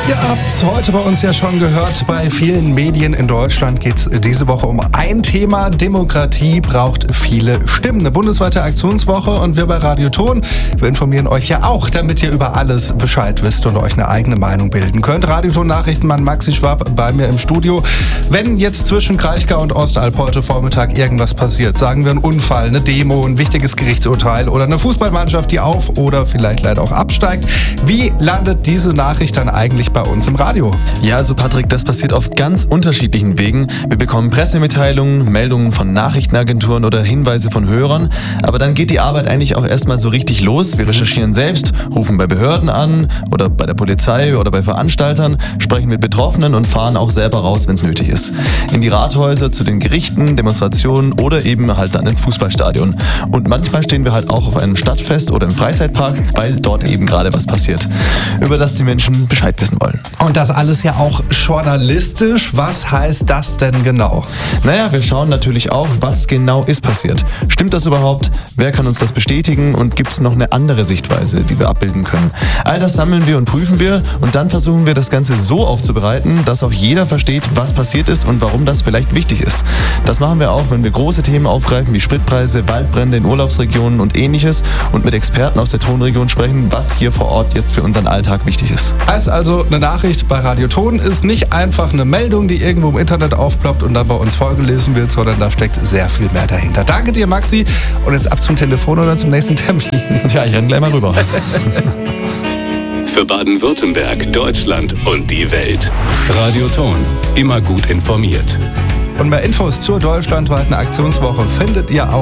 Ihr habt's heute bei uns ja schon gehört, bei vielen Medien in Deutschland geht es diese Woche um ein Thema. Demokratie braucht viele Stimmen. Eine bundesweite Aktionswoche und wir bei Radio Ton, wir informieren euch ja auch, damit ihr über alles Bescheid wisst und euch eine eigene Meinung bilden könnt. Radio Ton Nachrichtenmann Maxi Schwab bei mir im Studio. Wenn jetzt zwischen Kraichgau und Ostalb heute Vormittag irgendwas passiert, sagen wir ein Unfall, eine Demo, ein wichtiges Gerichtsurteil oder eine Fußballmannschaft, die auf- oder vielleicht leider auch absteigt, wie landet diese Nachricht dann eigentlich bei uns im Radio? Ja, also Patrick, das passiert auf ganz unterschiedlichen Wegen. Wir bekommen Pressemitteilungen, Meldungen von Nachrichtenagenturen oder Hinweise von Hörern. Aber dann geht die Arbeit eigentlich auch erstmal so richtig los. Wir recherchieren selbst, rufen bei Behörden an oder bei der Polizei oder bei Veranstaltern, sprechen mit Betroffenen und fahren auch selber raus, wenn es nötig ist. In die Rathäuser, zu den Gerichten, Demonstrationen oder eben halt dann ins Fußballstadion. Und manchmal stehen wir halt auch auf einem Stadtfest oder im Freizeitpark, weil dort eben gerade was passiert, über das die Menschen Bescheid wissen wollen. Und das alles ja auch journalistisch. Was heißt das denn genau? Naja, wir schauen natürlich auch, was genau ist passiert. Stimmt das überhaupt? Wer kann uns das bestätigen? Und gibt es noch eine andere Sichtweise, die wir abbilden können? All das sammeln wir und prüfen wir und dann versuchen wir das Ganze so aufzubereiten, dass auch jeder versteht, was passiert ist und warum das vielleicht wichtig ist. Das machen wir auch, wenn wir große Themen aufgreifen wie Spritpreise, Waldbrände in Urlaubsregionen und ähnliches und mit Experten aus der Tonregion sprechen, was hier vor Ort jetzt für unseren Alltag wichtig ist. Heißt also, eine Nachricht bei Radio Ton ist nicht einfach eine Meldung, die irgendwo im Internet aufploppt und dann bei uns vorgelesen wird, sondern da steckt sehr viel mehr dahinter. Danke dir, Maxi. Und jetzt ab zum Telefon oder zum nächsten Termin. Ja, ich renne gleich mal rüber. Für Baden-Württemberg, Deutschland und die Welt. Radio Ton. Immer gut informiert. Und mehr Infos zur deutschlandweiten Aktionswoche findet ihr auch